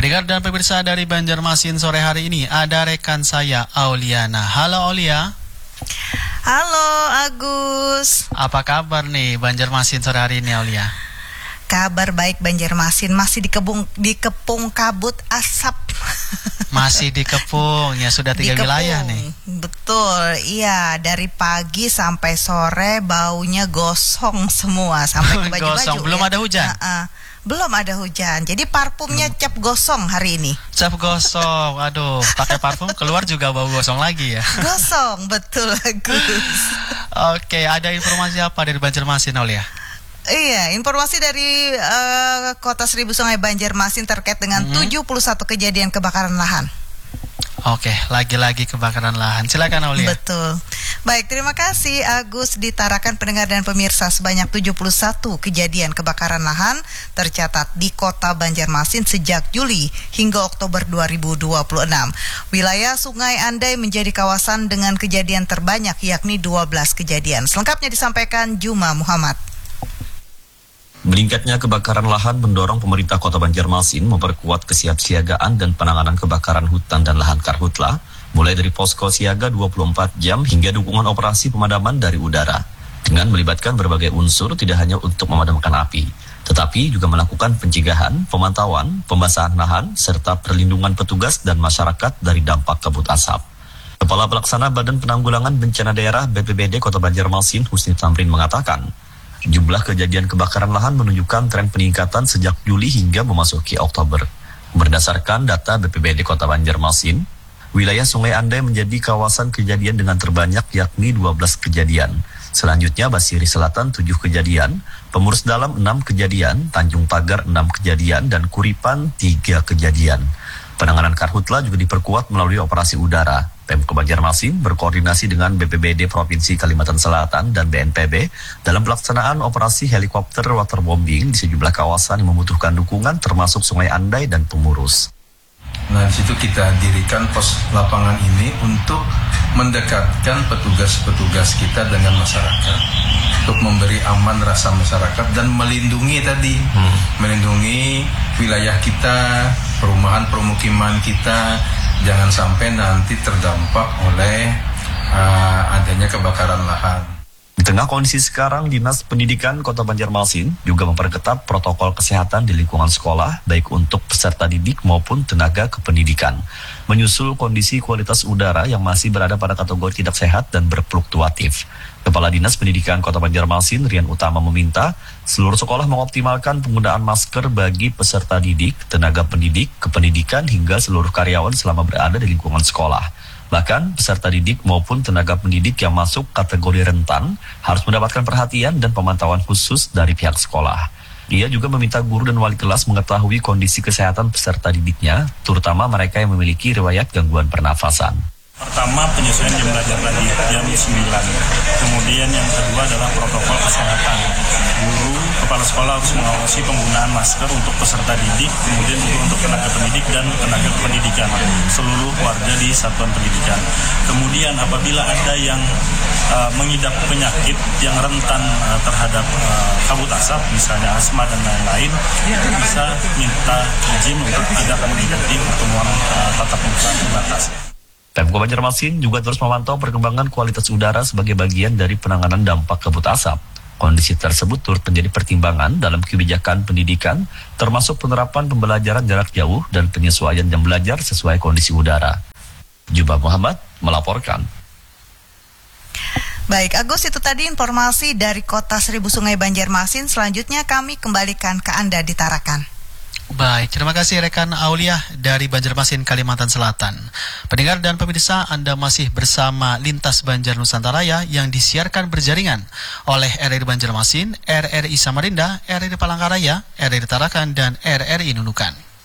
Pendengar dan pemirsa dari Banjarmasin sore hari ini ada rekan saya Auliana. Halo Aulia. Halo Agus. Apa kabar nih Banjarmasin sore hari ini Aulia? Kabar baik Banjarmasin, masih dikepung kabut asap. Masih dikepung, ya sudah 3 wilayah nih. Betul, iya, dari pagi sampai sore baunya gosong semua sampai ke baju-baju. Gosong, belum ada hujan? Belum ada hujan, jadi parfumnya cap gosong hari ini. Cap gosong, aduh, pakai parfum keluar juga bau gosong lagi ya. Gosong, betul Agus. Oke, ada informasi apa dari Banjarmasin Aulia? Iya, informasi dari Kota Seribu Sungai Banjarmasin terkait dengan 71 kejadian kebakaran lahan. Oke, lagi-lagi kebakaran lahan. Silakan Aulia. Betul. Baik, terima kasih Agus. Ditarakan pendengar dan pemirsa, sebanyak 71 kejadian kebakaran lahan tercatat di Kota Banjarmasin sejak Juli hingga Oktober 2026. Wilayah Sungai Andai menjadi kawasan dengan kejadian terbanyak, yakni 12 kejadian. Selengkapnya disampaikan Juma Muhammad. Meningkatnya kebakaran lahan mendorong pemerintah Kota Banjarmasin memperkuat kesiapsiagaan dan penanganan kebakaran hutan dan lahan karhutla, mulai dari posko siaga 24 jam hingga dukungan operasi pemadaman dari udara, dengan melibatkan berbagai unsur tidak hanya untuk memadamkan api, tetapi juga melakukan pencegahan, pemantauan, pembasahan lahan, serta perlindungan petugas dan masyarakat dari dampak kabut asap. Kepala Pelaksana Badan Penanggulangan Bencana Daerah BPBD Kota Banjarmasin, Husni Tamrin, mengatakan, jumlah kejadian kebakaran lahan menunjukkan tren peningkatan sejak Juli hingga memasuki Oktober. Berdasarkan data BPBD Kota Banjarmasin, wilayah Sungai Andai menjadi kawasan kejadian dengan terbanyak, yakni 12 kejadian. Selanjutnya Basiri Selatan 7 kejadian, Pemurus Dalam 6 kejadian, Tanjung Pagar 6 kejadian, dan Kuripan 3 kejadian. Penanganan karhutla juga diperkuat melalui operasi udara. Pemko Banjarmasin berkoordinasi dengan BPBD Provinsi Kalimantan Selatan dan BNPB dalam pelaksanaan operasi helikopter waterbombing di sejumlah kawasan yang membutuhkan dukungan termasuk Sungai Andai dan Pemurus. Nah, di situ kita dirikan pos lapangan ini untuk mendekatkan petugas-petugas kita dengan masyarakat, untuk memberi aman rasa masyarakat dan melindungi melindungi wilayah kita, perumahan permukiman kita, jangan sampai nanti terdampak oleh adanya kebakaran lahan. Di tengah kondisi sekarang, Dinas Pendidikan Kota Banjarmasin juga memperketat protokol kesehatan di lingkungan sekolah, baik untuk peserta didik maupun tenaga kependidikan, menyusul kondisi kualitas udara yang masih berada pada kategori tidak sehat dan berfluktuatif. Kepala Dinas Pendidikan Kota Banjarmasin, Rian Utama, meminta seluruh sekolah mengoptimalkan penggunaan masker bagi peserta didik, tenaga pendidik, kependidikan, hingga seluruh karyawan selama berada di lingkungan sekolah. Bahkan peserta didik maupun tenaga pendidik yang masuk kategori rentan harus mendapatkan perhatian dan pemantauan khusus dari pihak sekolah. Ia juga meminta guru dan wali kelas mengetahui kondisi kesehatan peserta didiknya, terutama mereka yang memiliki riwayat gangguan pernafasan. Pertama, penyesuaian jam belajar tadi, jam 9. Kemudian yang kedua adalah protokol kesehatan. Guru, kepala sekolah harus mengawasi penggunaan masker untuk peserta didik, kemudian untuk tenaga pendidik dan tenaga kependidikan, seluruh warga di satuan pendidikan. Kemudian apabila ada yang mengidap penyakit yang rentan terhadap kabut asap, misalnya asma dan lain-lain, bisa minta izin untuk tidak mengikuti pertemuan tatap muka terbatas. Pemko Banjarmasin juga terus memantau perkembangan kualitas udara sebagai bagian dari penanganan dampak kabut asap. Kondisi tersebut turut menjadi pertimbangan dalam kebijakan pendidikan, termasuk penerapan pembelajaran jarak jauh dan penyesuaian jam belajar sesuai kondisi udara. Juma Muhammad melaporkan. Baik, Agus, itu tadi informasi dari Kota Seribu Sungai Banjarmasin. Selanjutnya kami kembalikan ke Anda di Tarakan. Baik, terima kasih rekan Aulia dari Banjarmasin, Kalimantan Selatan. Pendengar dan pemirsa, Anda masih bersama Lintas Banjar Nusantaraya yang disiarkan berjaringan oleh RRI Banjarmasin, RRI Samarinda, RRI Palangkaraya, RRI Tarakan, dan RRI Nunukan.